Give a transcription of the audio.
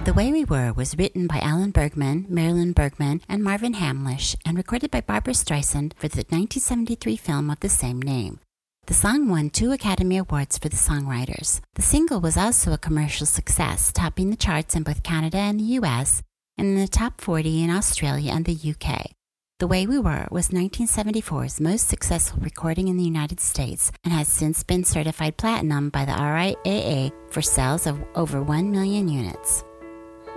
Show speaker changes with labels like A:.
A: The Way We Were was written by Alan Bergman, Marilyn Bergman, and Marvin Hamlisch, and recorded by Barbra Streisand for the 1973 film of the same name. The song won 2 Academy Awards for the songwriters. The single was also a commercial success, topping the charts in both Canada and the US, and in the top 40 in Australia and the UK. The Way We Were was 1974's most successful recording in the United States and has since been certified platinum by the RIAA for sales of over 1 million units.